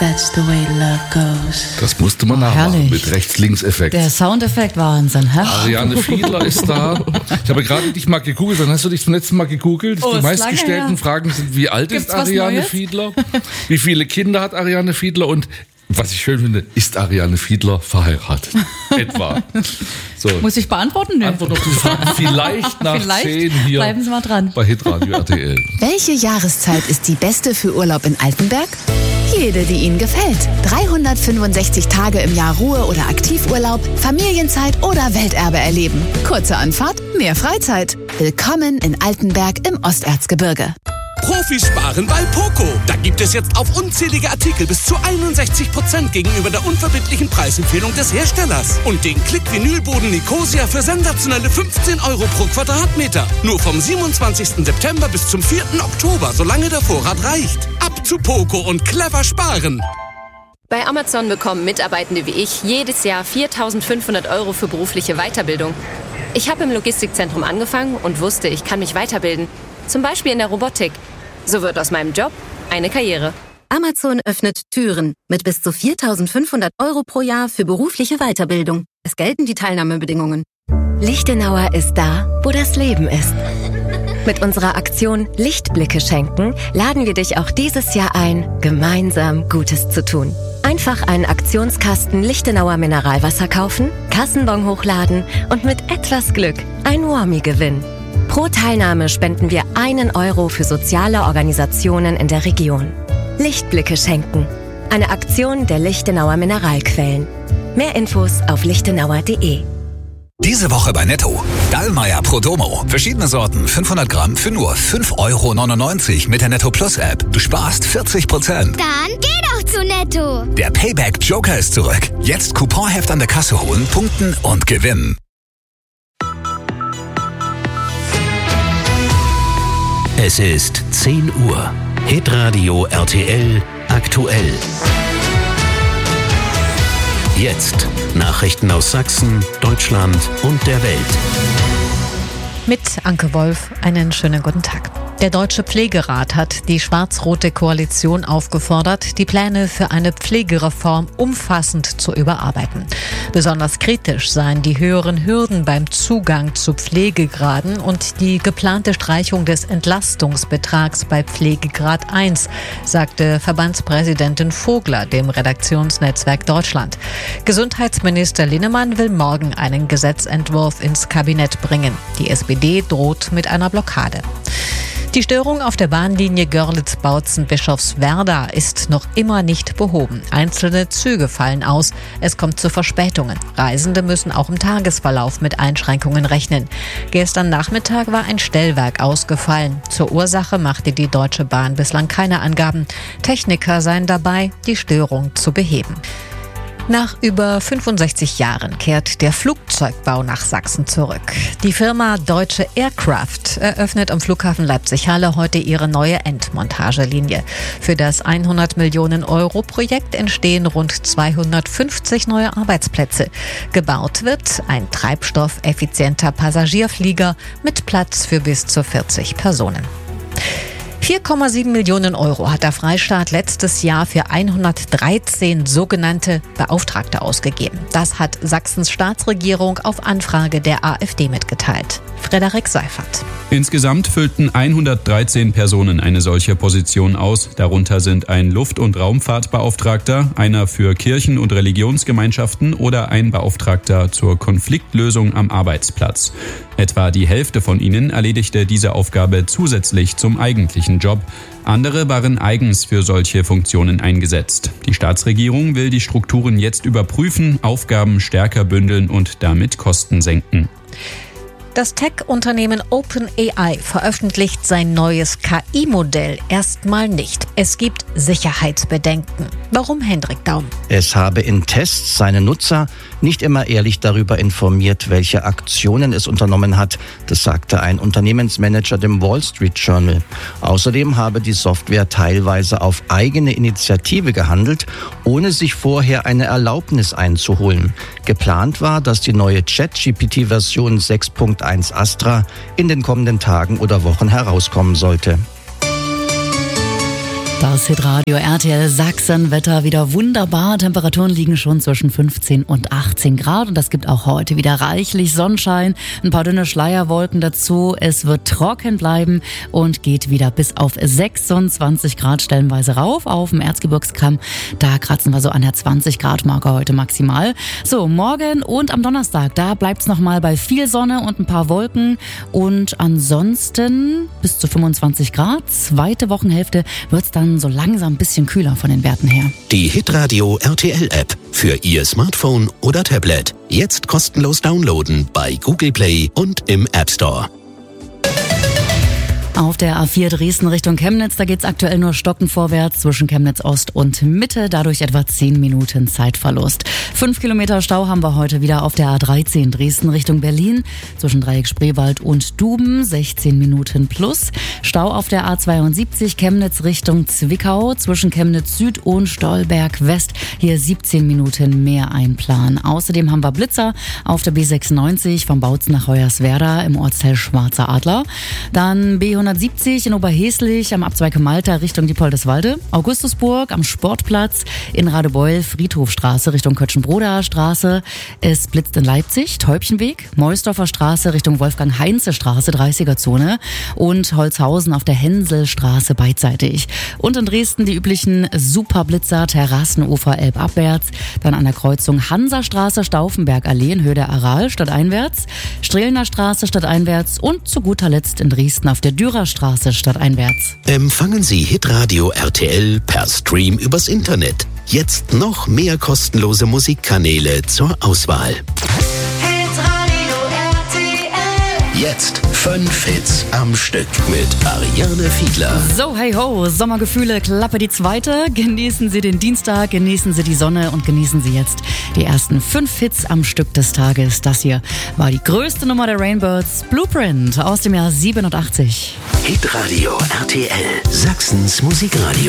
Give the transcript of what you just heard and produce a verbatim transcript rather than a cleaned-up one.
That's the way love goes. Das musste man Oh, nachmachen herrlich. mit Rechts-Links-Effekt. Der Soundeffekt Wahnsinn, hä? Ariane Fiedler ist da. Ich habe gerade dich mal gegoogelt. Dann hast du dich zum letzten Mal gegoogelt. Oh, Die ist meistgestellten lange her. Fragen sind, wie alt Gibt's ist was Ariane Neues? Fiedler? Wie viele Kinder hat Ariane Fiedler? Und was ich schön finde, ist Ariane Fiedler verheiratet? Etwa. So. Muss ich beantworten? Nö. Antwort auf diese Frage vielleicht nach Vielleicht. zehn hier Bleiben Sie mal dran. bei Hitradio R T L. Welche Jahreszeit ist die beste für Urlaub in Altenberg? Jede, die Ihnen gefällt. dreihundertfünfundsechzig Tage im Jahr Ruhe- oder Aktivurlaub, Familienzeit oder Welterbe erleben. Kurze Anfahrt, mehr Freizeit. Willkommen in Altenberg im Osterzgebirge. Profis sparen bei Poco. Da gibt es jetzt auf unzählige Artikel bis zu einundsechzig Prozent gegenüber der unverbindlichen Preisempfehlung des Herstellers. Und den Klick-Vinylboden Nicosia für sensationelle fünfzehn Euro pro Quadratmeter. Nur vom siebenundzwanzigsten September bis zum vierten Oktober, solange der Vorrat reicht. Ab zu Poco und clever sparen. Bei Amazon bekommen Mitarbeitende wie ich jedes Jahr viertausendfünfhundert Euro für berufliche Weiterbildung. Ich habe im Logistikzentrum angefangen und wusste, ich kann mich weiterbilden. Zum Beispiel in der Robotik. So wird aus meinem Job eine Karriere. Amazon öffnet Türen mit bis zu viertausendfünfhundert Euro pro Jahr für berufliche Weiterbildung. Es gelten die Teilnahmebedingungen. Lichtenauer ist da, wo das Leben ist. Mit unserer Aktion Lichtblicke schenken laden wir dich auch dieses Jahr ein, gemeinsam Gutes zu tun. Einfach einen Aktionskasten Lichtenauer Mineralwasser kaufen, Kassenbon hochladen und mit etwas Glück ein Warmie gewinnen. Pro Teilnahme spenden wir einen Euro für soziale Organisationen in der Region. Lichtblicke schenken. Eine Aktion der Lichtenauer Mineralquellen. Mehr Infos auf lichtenauer punkt de. Diese Woche bei Netto. Dallmayr Pro Domo. Verschiedene Sorten, fünfhundert Gramm für nur fünf Euro neunundneunzig mit der Netto Plus App. Du sparst vierzig Prozent. Dann geh doch zu Netto. Der Payback Joker ist zurück. Jetzt Couponheft an der Kasse holen, punkten und gewinnen. Es ist zehn Uhr. Hitradio R T L aktuell. Jetzt Nachrichten aus Sachsen, Deutschland und der Welt. Mit Anke Wolf, einen schönen guten Tag. Der Deutsche Pflegerat hat die schwarz-rote Koalition aufgefordert, die Pläne für eine Pflegereform umfassend zu überarbeiten. Besonders kritisch seien die höheren Hürden beim Zugang zu Pflegegraden und die geplante Streichung des Entlastungsbetrags bei Pflegegrad eins, sagte Verbandspräsidentin Vogler dem Redaktionsnetzwerk Deutschland. Gesundheitsminister Linnemann will morgen einen Gesetzentwurf ins Kabinett bringen. Die S P D droht mit einer Blockade. Die Störung auf der Bahnlinie Görlitz-Bautzen-Bischofswerda ist noch immer nicht behoben. Einzelne Züge fallen aus. Es kommt zu Verspätungen. Reisende müssen auch im Tagesverlauf mit Einschränkungen rechnen. Gestern Nachmittag war ein Stellwerk ausgefallen. Zur Ursache machte die Deutsche Bahn bislang keine Angaben. Techniker seien dabei, die Störung zu beheben. Nach über fünfundsechzig Jahren kehrt der Flugzeugbau nach Sachsen zurück. Die Firma Deutsche Aircraft eröffnet am Flughafen Leipzig-Halle heute ihre neue Endmontagelinie. Für das hundert Millionen Euro Projekt entstehen rund zweihundertfünfzig neue Arbeitsplätze. Gebaut wird ein treibstoffeffizienter Passagierflieger mit Platz für bis zu vierzig Personen. vier Komma sieben Millionen Euro hat der Freistaat letztes Jahr für hundertdreizehn sogenannte Beauftragte ausgegeben. Das hat Sachsens Staatsregierung auf Anfrage der AfD mitgeteilt. Frederik Seifert. Insgesamt füllten hundertdreizehn Personen eine solche Position aus. Darunter sind ein Luft- und Raumfahrtbeauftragter, einer für Kirchen- und Religionsgemeinschaften oder ein Beauftragter zur Konfliktlösung am Arbeitsplatz. Etwa die Hälfte von ihnen erledigte diese Aufgabe zusätzlich zum eigentlichen Job. Andere waren eigens für solche Funktionen eingesetzt. Die Staatsregierung will die Strukturen jetzt überprüfen, Aufgaben stärker bündeln und damit Kosten senken. Das Tech-Unternehmen OpenAI veröffentlicht sein neues K I-Modell erstmal nicht. Es gibt Sicherheitsbedenken. Warum, Hendrik Daum? Es habe in Tests seine Nutzer nicht immer ehrlich darüber informiert, welche Aktionen es unternommen hat. Das sagte ein Unternehmensmanager dem Wall Street Journal. Außerdem habe die Software teilweise auf eigene Initiative gehandelt, ohne sich vorher eine Erlaubnis einzuholen. Geplant war, dass die neue ChatGPT-Version sechs Punkt eins Astra in den kommenden Tagen oder Wochen herauskommen sollte. Das Hitradio R T L Sachsen, Wetter wieder wunderbar. Temperaturen liegen schon zwischen fünfzehn und achtzehn Grad und das gibt auch heute wieder reichlich Sonnenschein, ein paar dünne Schleierwolken dazu. Es wird trocken bleiben und geht wieder bis auf sechsundzwanzig Grad stellenweise rauf. Auf dem Erzgebirgskamm, da kratzen wir so an der zwanzig Grad Marke heute maximal. So, morgen und am Donnerstag, da bleibt's nochmal bei viel Sonne und ein paar Wolken und ansonsten bis zu fünfundzwanzig Grad. Zweite Wochenhälfte wird's dann so langsam ein bisschen kühler von den Werten her. Die Hitradio R T L App für Ihr Smartphone oder Tablet. Jetzt kostenlos downloaden bei Google Play und im App Store. Auf der A vier Dresden Richtung Chemnitz, da geht's aktuell nur stockend vorwärts zwischen Chemnitz Ost und Mitte, dadurch etwa zehn Minuten Zeitverlust. Fünf Kilometer Stau haben wir heute wieder auf der A dreizehn Dresden Richtung Berlin, zwischen Dreieck Spreewald und Duben, sechzehn Minuten plus. Stau auf der A zweiundsiebzig Chemnitz Richtung Zwickau, zwischen Chemnitz Süd und Stolberg West, hier siebzehn Minuten mehr einplanen. Außerdem haben wir Blitzer auf der B sechsundneunzig vom Bautzen nach Hoyerswerda im Ortsteil Schwarzer Adler. Dann B hundertsiebzig in Oberheslich am Abzweig Malta Richtung Diepoldeswalde, Augustusburg am Sportplatz, in Radebeul Friedhofstraße Richtung Kötschenbroda Straße, es blitzt in Leipzig, Täubchenweg, Meusdorfer Straße Richtung Wolfgang-Heinze Straße, dreißiger Zone und Holzhausen auf der Henselstraße beidseitig. Und in Dresden die üblichen Superblitzer, Terrassenufer elbabwärts, dann an der Kreuzung Hansastraße, Stauffenbergallee in Höhe der Aral stadteinwärts, Strehlener Straße stadteinwärts und zu guter Letzt in Dresden auf der Dürerstraße stadteinwärts. Empfangen Sie Hitradio R T L per Stream übers Internet. Jetzt noch mehr kostenlose Musikkanäle zur Auswahl. Hitradio R T L. Jetzt fünf Hits am Stück mit Ariane Fiedler. So, hey ho, Sommergefühle, Klappe die zweite. Genießen Sie den Dienstag, genießen Sie die Sonne und genießen Sie jetzt die ersten fünf Hits am Stück des Tages. Das hier war die größte Nummer der Rainbirds, Blueprint aus dem Jahr siebenundachtzig. Hitradio R T L, Sachsens Musikradio.